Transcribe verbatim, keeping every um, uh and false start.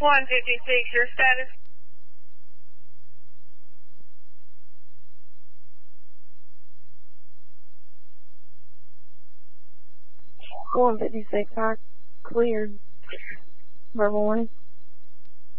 one fifty-six, your status? one fifty-six, I cleared. Verbal warning.